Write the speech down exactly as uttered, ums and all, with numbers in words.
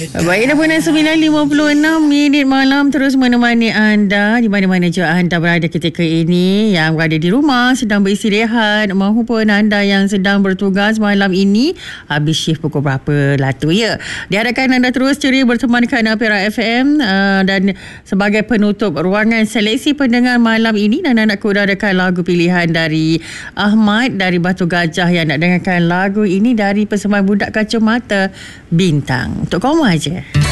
Baik, dah pun sembilan lima puluh enam minit malam terus menemani anda di mana-mana juga anda berada ketika ini, yang berada di rumah sedang beristirahat maupun anda yang sedang bertugas malam ini habis shift pukul berapa lah tu ya. Diharapkan anda terus ceria bertemankan Perak F M uh, dan sebagai penutup ruangan seleksi pendengar malam ini, dan nak kudakan lagu pilihan dari Ahmad dari Batu Gajah yang nak dengarkan lagu ini dari persembahan Budak Kacamata Bintang. Untuk kamu aja.